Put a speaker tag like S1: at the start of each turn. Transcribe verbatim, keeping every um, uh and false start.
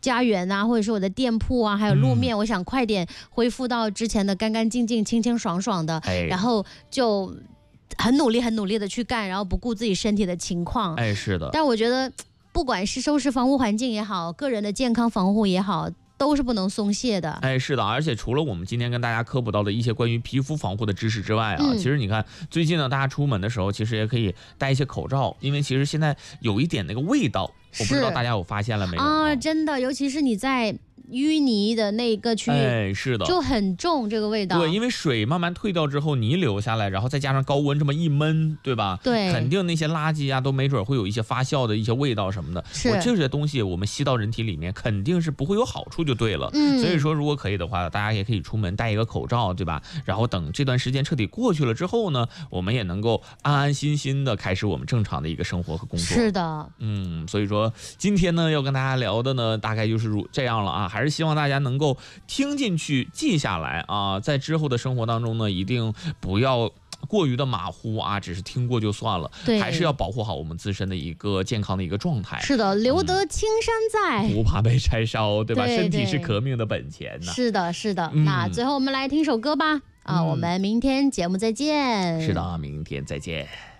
S1: 家园啊，或者是我的店铺啊，还有路面，嗯、我想快点恢复到之前的干干净净、清清爽爽的，哎、然后就很努力、很努力的去干，然后不顾自己身体的情况。
S2: 哎，是的。
S1: 但我觉得，不管是收拾房屋环境也好，个人的健康防护也好，都是不能松懈的。
S2: 哎，是的，而且除了我们今天跟大家科普到的一些关于皮肤防护的知识之外啊，嗯、其实你看最近呢，大家出门的时候其实也可以戴一些口罩，因为其实现在有一点那个味道，我不知道大家有发现了没有
S1: 啊？真的，尤其是你在淤泥的那个区域，
S2: 哎，是的，
S1: 就很重这个味道。
S2: 对，因为水慢慢退掉之后，泥流下来，然后再加上高温这么一闷，对吧？
S1: 对，
S2: 肯定那些垃圾啊，都没准会有一些发酵的一些味道什么的。
S1: 是，
S2: 我这些东西我们吸到人体里面，肯定是不会有好处就对了。嗯，所以说如果可以的话，大家也可以出门戴一个口罩，对吧？然后等这段时间彻底过去了之后呢，我们也能够安安心心的开始我们正常的一个生活和工作。
S1: 是的，
S2: 嗯，所以说今天呢要跟大家聊的呢，大概就是如这样了啊，还是希望大家能够。能够听进去记下来啊，在之后的生活当中呢，一定不要过于的马虎啊，只是听过就算了，还是要保护好我们自身的一个健康的一个状态。
S1: 是的，留得青山在，
S2: 嗯、不怕被柴烧，对吧？对对，身体是革命的本钱呢。
S1: 是的，是的。嗯、那最后我们来听首歌吧。啊，嗯、我们明天节目再见。
S2: 是的，明天再见。